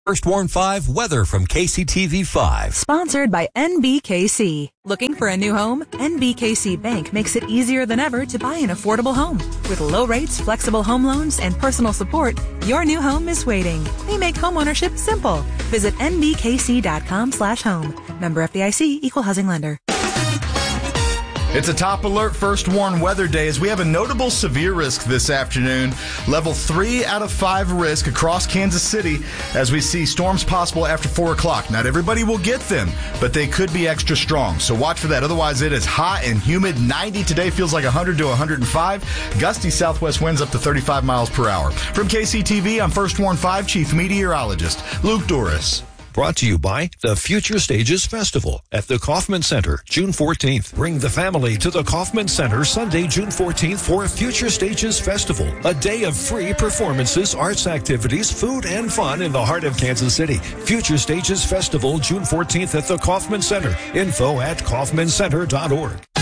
First Warn 5 weather from KCTV 5. Sponsored by NBKC. Looking for a new home? NBKC Bank makes it easier than ever to buy an affordable home. With low rates, flexible home loans, and personal support, your new home is waiting. They make homeownership simple. Visit nbkc.com/home. Member FDIC, Equal Housing Lender. It's a top alert First Warn weather day as we have a notable severe risk this afternoon. Level 3 out of 5 risk across Kansas City as we see storms possible after 4 o'clock. Not everybody will get them, but they could be extra strong. So watch for that. Otherwise, it is hot and humid. 90 today feels like 100 to 105. Gusty southwest winds up to 35 miles per hour. From KCTV, I'm First Warn 5 Chief Meteorologist Luke Doris. Brought to you by the Future Stages Festival at the Kaufman Center, June 14th. Bring the family to the Kaufman Center Sunday, June 14th for Future Stages Festival, a day of free performances, arts activities, food, and fun in the heart of Kansas City. Future Stages Festival, June 14th at the Kaufman Center. Info at kaufmancenter.org.